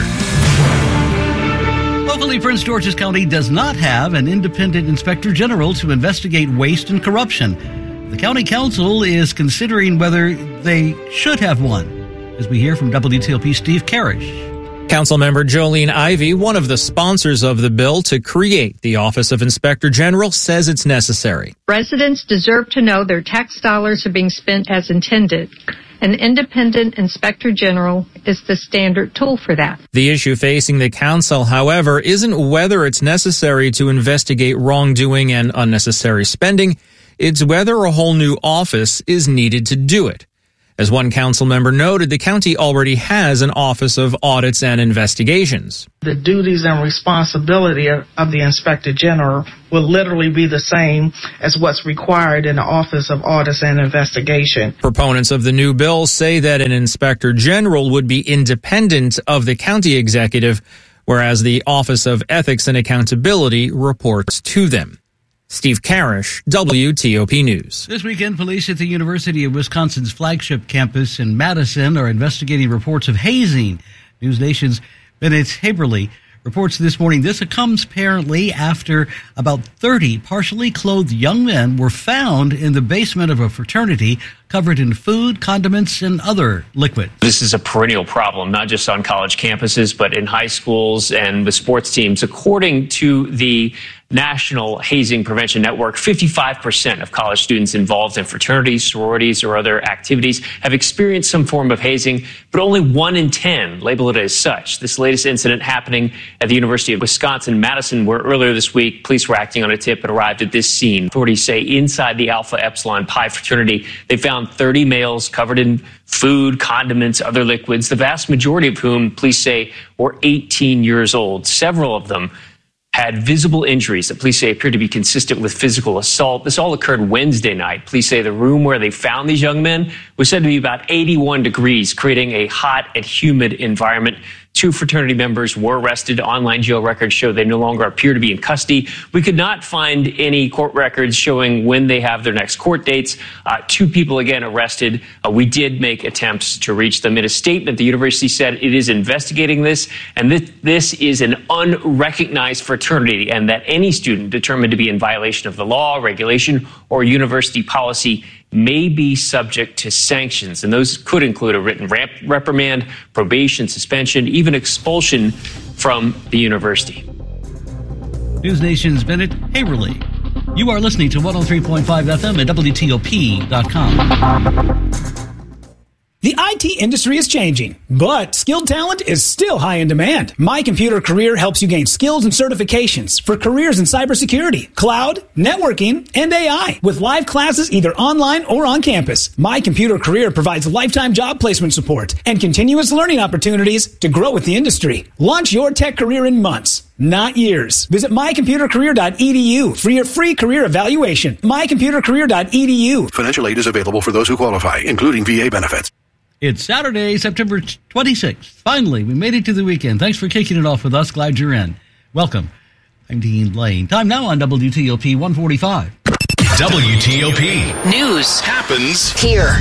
Locally, Prince George's County does not have an independent inspector general to investigate waste and corruption. The county council is considering whether they should have one, as we hear from W T O P Steve Karish. Councilmember Jolene Ivey, one of the sponsors of the bill to create the Office of Inspector General, says it's necessary. Residents deserve to know their tax dollars are being spent as intended. An independent inspector general is the standard tool for that. The issue facing the council, however, isn't whether it's necessary to investigate wrongdoing and unnecessary spending. It's whether a whole new office is needed to do it. As one council member noted, the county already has an Office of Audits and Investigations. The duties and responsibility of the Inspector General will literally be the same as what's required in the Office of Audits and Investigation. Proponents of the new bill say that an Inspector General would be independent of the county executive, whereas the Office of Ethics and Accountability reports to them. Steve Karish, W T O P News. This weekend, police at the University of Wisconsin's flagship campus in Madison are investigating reports of hazing. News Nation's Bennett Haberly reports this morning this comes apparently after about thirty partially clothed young men were found in the basement of a fraternity covered in food, condiments, and other liquid. This is a perennial problem, not just on college campuses, but in high schools and with sports teams. According to the National Hazing Prevention Network, fifty-five percent of college students involved in fraternities, sororities, or other activities have experienced some form of hazing, but only one in ten label it as such. This latest incident happening at the University of Wisconsin-Madison, where earlier this week, police were acting on a tip and arrived at this scene. Authorities say inside the Alpha Epsilon Pi fraternity, they found thirty males covered in food, condiments, other liquids, the vast majority of whom, police say, were eighteen years old. Several of them had visible injuries that police say appeared to be consistent with physical assault. This all occurred Wednesday night. Police say the room where they found these young men was said to be about eighty-one degrees, creating a hot and humid environment. Two fraternity members were arrested. Online jail records show they no longer appear to be in custody. We could not find any court records showing when they have their next court dates. Uh, two people, again, arrested. Uh, we did make attempts to reach them. In a statement, the university said it is investigating this, and this, this is an unrecognized fraternity, and that any student determined to be in violation of the law, regulation, or university policy may be subject to sanctions, and those could include a written rep- reprimand, probation, suspension, even expulsion from the university. News Nation's Bennett Haberly. You are listening to one oh three point five F M at W T O P dot com. The I T industry is changing, but skilled talent is still high in demand. My Computer Career helps you gain skills and certifications for careers in cybersecurity, cloud, networking, and A I with live classes either online or on campus. My Computer Career provides lifetime job placement support and continuous learning opportunities to grow with the industry. Launch your tech career in months, not years. Visit my computer career dot e d u for your free career evaluation. my computer career dot e d u. Financial aid is available for those who qualify, including V A benefits. It's Saturday, September twenty-sixth. Finally, we made it to the weekend. Thanks for kicking it off with us. Glad you're in. Welcome. I'm Dean Lane. Time now on W T O P one forty-five. W T O P News happens here.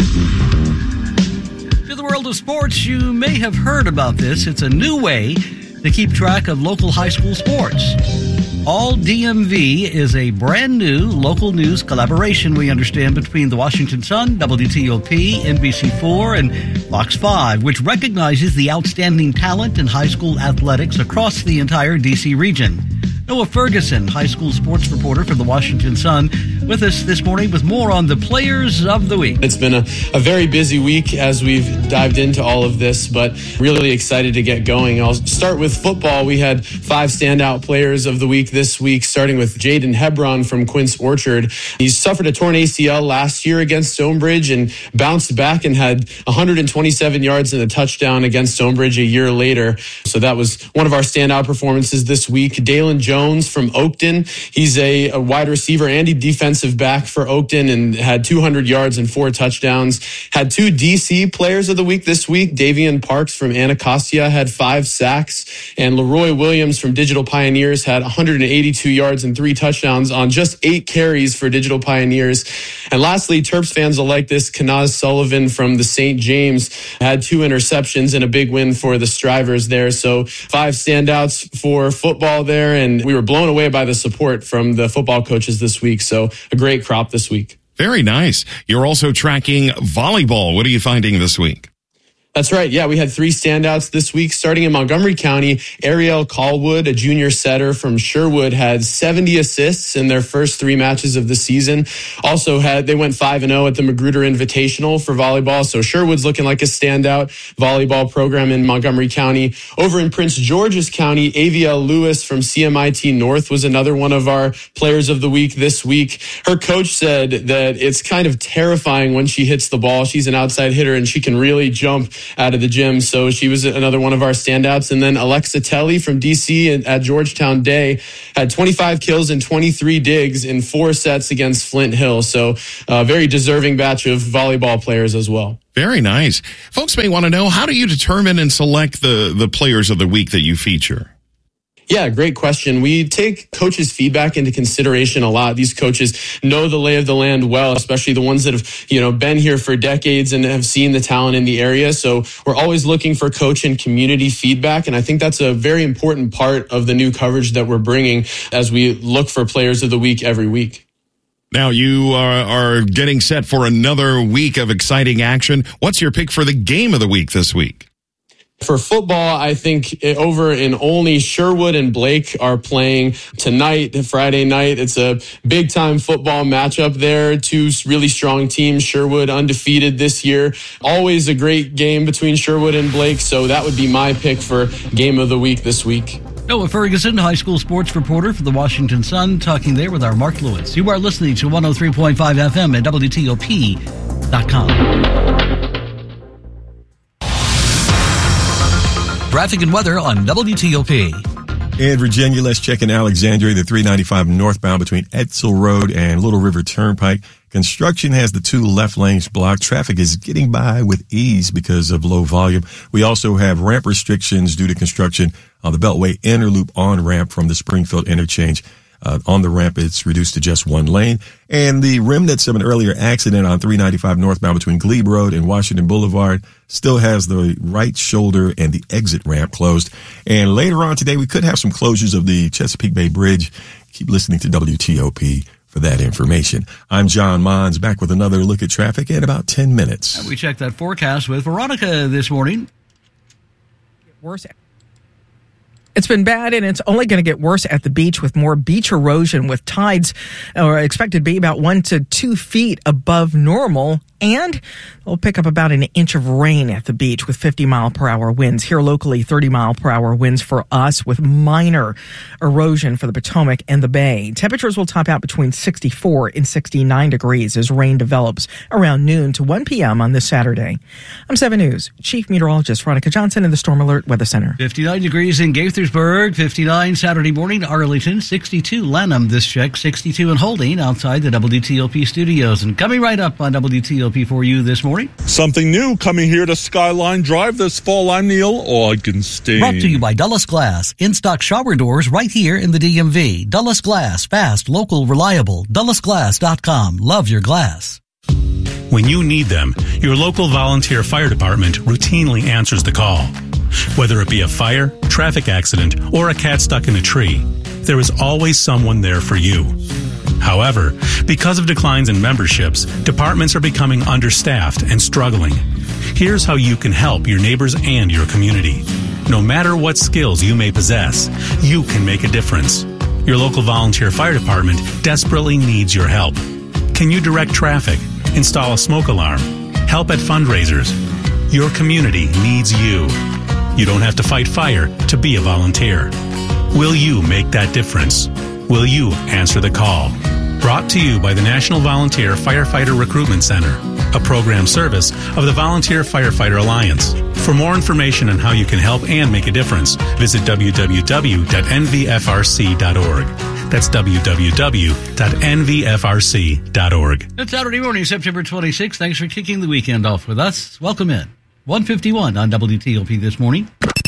To the world of sports, you may have heard about this. It's a new way to keep track of local high school sports. All D M V is a brand new local news collaboration, we understand, between the Washington Sun, W T O P, N B C four, and Fox five, which recognizes the outstanding talent in high school athletics across the entire D C region. Noah Ferguson, high school sports reporter for the Washington Sun, with us this morning with more on the Players of the Week. It's been a, a very busy week as we've dived into all of this, but really excited to get going. I'll start with football. We had five standout Players of the Week this week, starting with Jaden Hebron from Quince Orchard. He suffered a torn A C L last year against Stonebridge and bounced back and had one hundred twenty-seven yards and a touchdown against Stonebridge a year later. So that was one of our standout performances this week. Dalen Jones Jones from Oakton. He's a, a wide receiver and a defensive back for Oakton and had two hundred yards and four touchdowns. Had two D C Players of the Week this week. Davian Parks from Anacostia had five sacks, and Leroy Williams from Digital Pioneers had one hundred eighty-two yards and three touchdowns on just eight carries for Digital Pioneers. And lastly, Terps fans will like this. Kanaz Sullivan from the Saint James had two interceptions and a big win for the Strivers there. So five standouts for football there, and we were blown away by the support from the football coaches this week. So a great crop this week. Very nice. You're also tracking volleyball. What are you finding this week? That's right. Yeah, we had three standouts this week. Starting in Montgomery County, Ariel Callwood, a junior setter from Sherwood, had seventy assists in their first three matches of the season. Also had they went five and oh at the Magruder Invitational for volleyball. So Sherwood's looking like a standout volleyball program in Montgomery County. Over in Prince George's County, Aviel Lewis from C M I T North was another one of our Players of the Week this week. Her coach said that it's kind of terrifying when she hits the ball. She's an outside hitter and she can really jump out of the gym. So she was another one of our standouts. And then Alexa Telly from D C at Georgetown Day had twenty-five kills and twenty-three digs in four sets against Flint Hill. So a very deserving batch of volleyball players as well. Very nice. Folks may want to know, how do you determine and select the, the Players of the Week that you feature? Yeah, great question. We take coaches' feedback into consideration a lot. These coaches know the lay of the land well, especially the ones that have, you know, been here for decades and have seen the talent in the area. So we're always looking for coach and community feedback. And I think that's a very important part of the new coverage that we're bringing as we look for Players of the Week every week. Now you are, are getting set for another week of exciting action. What's your pick for the game of the week this week? For football, I think over in Olney, Sherwood and Blake are playing tonight, Friday night. It's a big-time football matchup there. Two really strong teams. Sherwood undefeated this year. Always a great game between Sherwood and Blake, so that would be my pick for game of the week this week. Noah Ferguson, high school sports reporter for the Washington Sun, talking there with our Mark Lewis. You are listening to one oh three point five F M at W T O P dot com. Traffic and weather on W T O P. In Virginia, let's check in Alexandria, the three ninety-five northbound between Edsel Road and Little River Turnpike. Construction has the two left lanes blocked. Traffic is getting by with ease because of low volume. We also have ramp restrictions due to construction on the Beltway Inner Loop on-ramp from the Springfield interchange. Uh, on the ramp, it's reduced to just one lane. And the remnants of an earlier accident on three ninety-five northbound between Glebe Road and Washington Boulevard still has the right shoulder and the exit ramp closed. And later on today, we could have some closures of the Chesapeake Bay Bridge. Keep listening to W T O P for that information. I'm John Mons, back with another look at traffic in about ten minutes. And we checked that forecast with Veronica this morning. Worse. It's been bad, and it's only going to get worse at the beach with more beach erosion, with tides are expected to be about one to two feet above normal. And we'll pick up about an inch of rain at the beach with fifty mile per hour winds. Here locally, thirty mile per hour winds for us, with minor erosion for the Potomac and the Bay. Temperatures will top out between sixty-four and sixty-nine degrees as rain develops around noon to one p.m. on this Saturday. I'm seven News Chief Meteorologist Veronica Johnson in the Storm Alert Weather Center. fifty-nine degrees in Gaithersburg, fifty-nine Saturday morning, Arlington, sixty-two Lanham this check, sixty-two in Holding outside the W T O P studios. And coming right up on W T O P for you this morning. Something new coming here to Skyline Drive this fall. I'm Neil Augenstein. Brought to you by Dulles Glass. In-stock shower doors right here in the D M V. Dulles Glass. Fast, local, reliable. Dulles Glass dot com. Love your glass. When you need them, your local volunteer fire department routinely answers the call. Whether it be a fire, traffic accident, or a cat stuck in a tree, there is always someone there for you. However, because of declines in memberships, departments are becoming understaffed and struggling. Here's how you can help your neighbors and your community. No matter what skills you may possess, you can make a difference. Your local volunteer fire department desperately needs your help. Can you direct traffic, install a smoke alarm, help at fundraisers? Your community needs you. You don't have to fight fire to be a volunteer. Will you make that difference? Will you answer the call? Brought to you by the National Volunteer Firefighter Recruitment Center, a program service of the Volunteer Firefighter Alliance. For more information on how you can help and make a difference, visit w w w dot n v f r c dot org. That's w w w dot n v f r c dot org. It's Saturday morning, September twenty-sixth. Thanks for kicking the weekend off with us. Welcome in. one fifty-one on W T O P this morning.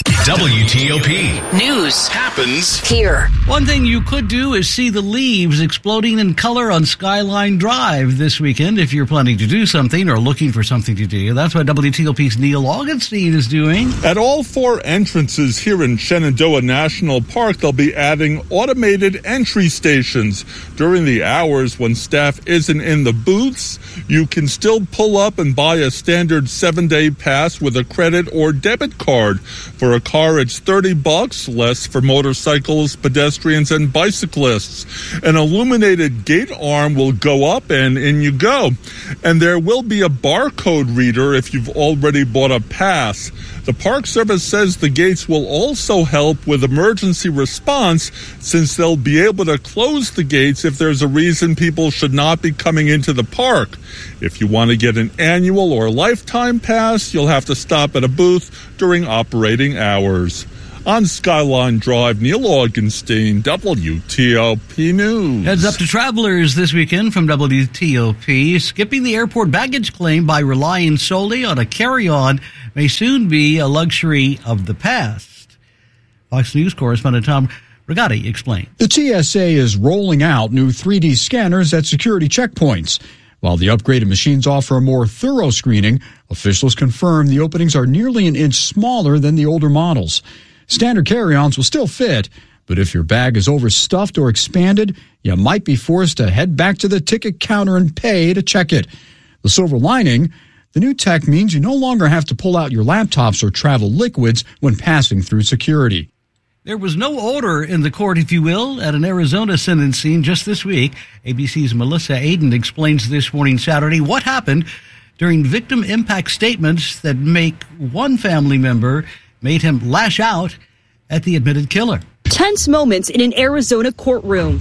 W T O P News happens here. One thing you could do is see the leaves exploding in color on Skyline Drive this weekend if you're planning to do something or looking for something to do. That's what W T O P's Neil Augenstein is doing. At all four entrances here in Shenandoah National Park, they'll be adding automated entry stations. During the hours when staff isn't in the booths, you can still pull up and buy a standard seven-day pass with a credit or debit card. For a car, it's thirty bucks, less for motorcycles, pedestrians, and bicyclists. An illuminated gate arm will go up and in you go. And there will be a barcode reader if you've already bought a pass. The Park Service says the gates will also help with emergency response since they'll be able to close the gates if there's a reason people should not be coming into the park. If you want to get an annual or lifetime pass, you'll have to stop at a booth during operating hours. On Skyline Drive, Neil Augenstein, W T O P News. Heads up to travelers this weekend from W T O P. Skipping the airport baggage claim by relying solely on a carry-on may soon be a luxury of the past. Fox News correspondent Tom Rigotti explained. The T S A is rolling out new three D scanners at security checkpoints. While the upgraded machines offer a more thorough screening, officials confirm the openings are nearly an inch smaller than the older models. Standard carry-ons will still fit, but if your bag is overstuffed or expanded, you might be forced to head back to the ticket counter and pay to check it. The silver lining, the new tech means you no longer have to pull out your laptops or travel liquids when passing through security. There was no order in the court, if you will, at an Arizona sentencing just this week. A B C's Melissa Aden explains this morning, Saturday, what happened during victim impact statements that make one family member made him lash out at the admitted killer. Tense moments in an Arizona courtroom.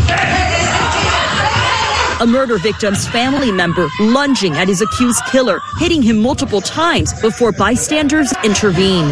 A murder victim's family member lunging at his accused killer, hitting him multiple times before bystanders intervene.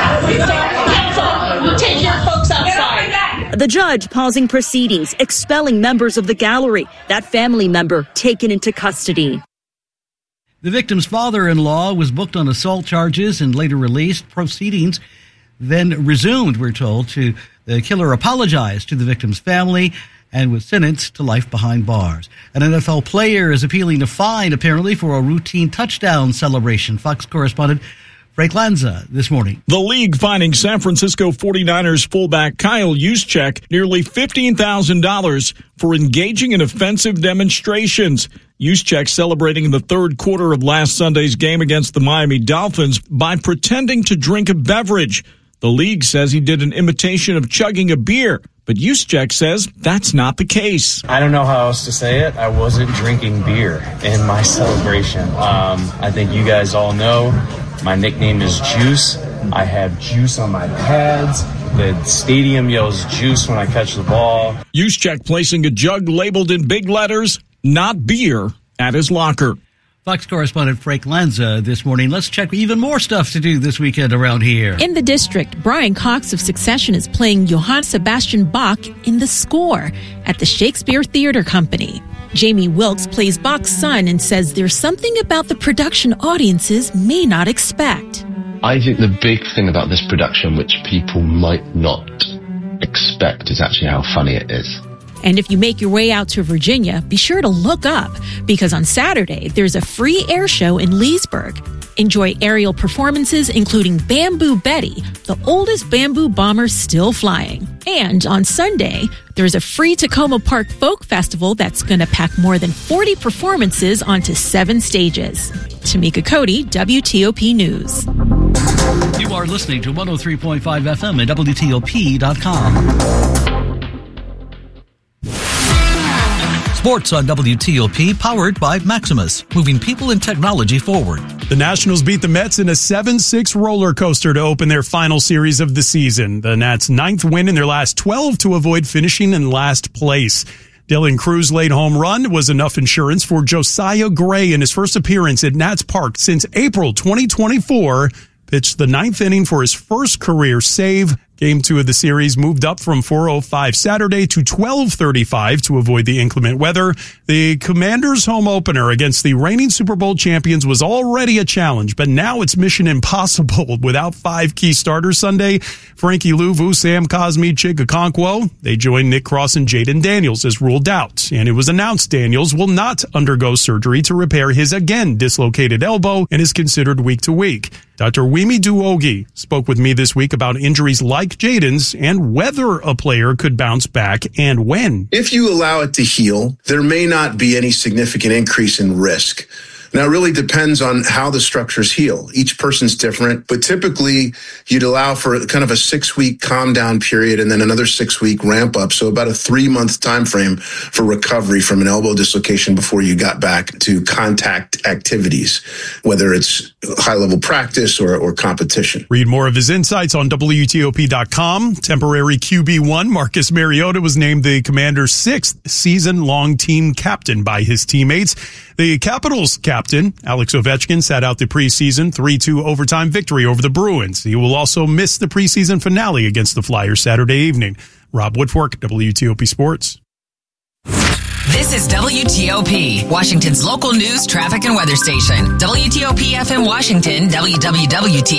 Take your folks outside. The judge pausing proceedings, expelling members of the gallery. That family member taken into custody. The victim's father-in-law was booked on assault charges and later released. Proceedings then resumed, we're told. To the killer apologized to the victim's family and was sentenced to life behind bars. An N F L player is appealing a fine, apparently, for a routine touchdown celebration. Fox correspondent Frank Lanza this morning. The league fining San Francisco forty-niners fullback Kyle Juszczyk nearly fifteen thousand dollars for engaging in offensive demonstrations. Juszczyk celebrating in the third quarter of last Sunday's game against the Miami Dolphins by pretending to drink a beverage. The league says he did an imitation of chugging a beer, but Juszczyk says that's not the case. I don't know how else to say it. I wasn't drinking beer in my celebration. Um, I think you guys all know my nickname is Juice. I have juice on my pads. The stadium yells juice when I catch the ball. Juszczyk placing a jug labeled in big letters, not beer, at his locker. Fox correspondent Frank Lanza this morning. Let's check even more stuff to do this weekend around here. In the district, Brian Cox of Succession is playing Johann Sebastian Bach in The Score at the Shakespeare Theater Company. Jamie Wilkes plays Bach's son and says there's something about the production audiences may not expect. I think the big thing about this production, which people might not expect, is actually how funny it is. And if you make your way out to Virginia, be sure to look up, because on Saturday, there's a free air show in Leesburg. Enjoy aerial performances including Bamboo Betty, the oldest bamboo bomber still flying. And on Sunday, there's a free Tacoma Park Folk Festival that's going to pack more than forty performances onto seven stages. Tamika Cody, W T O P News. You are listening to one oh three point five F M at W T O P dot com. Sports on W T O P, powered by Maximus, moving people and technology forward. The Nationals beat the Mets in a seven six roller coaster to open their final series of the season. The Nats' ninth win in their last twelve to avoid finishing in last place. Dylan Cruz's late home run was enough insurance for Josiah Gray in his first appearance at Nats Park since April twenty twenty-four. Pitched the ninth inning for his first career save. Game two of the series moved up from four oh five Saturday to twelve thirty-five to avoid the inclement weather. The Commanders' home opener against the reigning Super Bowl champions was already a challenge, but now it's mission impossible without five key starters Sunday. Frankie Louvu, Sam Cosmi, Chig Okonkwo. They joined Nick Cross and Jaden Daniels as ruled out, and it was announced Daniels will not undergo surgery to repair his again dislocated elbow and is considered week to week. Doctor Wimi Duogi spoke with me this week about injuries like Jaden's and whether a player could bounce back and when. If you allow it to heal, there may not be any significant increase in risk. Now, it really depends on how the structures heal. Each person's different, but typically you'd allow for kind of a six-week calm-down period and then another six-week ramp-up, so about a three-month time frame for recovery from an elbow dislocation before you got back to contact activities, whether it's high-level practice or, or competition. Read more of his insights on W T O P dot com. Temporary Q B one, Marcus Mariota, was named the Commanders' sixth season-long team captain by his teammates. The Capitals captain, Alex Ovechkin, sat out the preseason three two overtime victory over the Bruins. He will also miss the preseason finale against the Flyers Saturday evening. Rob Woodfork, W T O P Sports. This is W T O P, Washington's local news, traffic, and weather station. W T O P F M Washington, W W W T